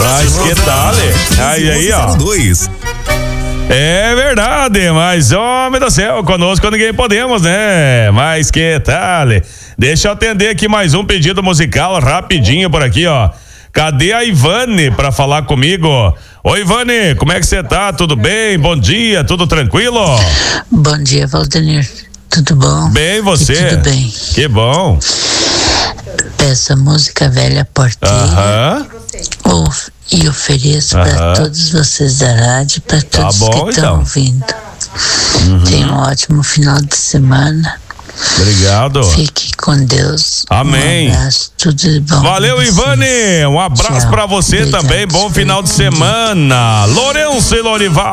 Mas que tal? Aí, ó. É verdade, mas, homem do céu, conosco ninguém podemos, né? Mas que tal? Deixa eu atender aqui mais um pedido musical rapidinho por aqui, ó. Cadê a Ivane pra falar comigo? Oi, Ivane, como é que você tá? Tudo bem? Bom dia, tudo tranquilo? Bom dia, Valdenir. Tudo bom? Bem, você? E tudo bem. Que bom. Peço a música Velha Porteira. E ofereço para todos vocês da rádio, para todos que estão ouvindo. Tenham um ótimo final de semana. Obrigado. Fique com Deus. Amém. Um abraço, tudo de bom. Valeu, Ivane. Um abraço para você também. Bom final de semana. Lourenço e Lorival.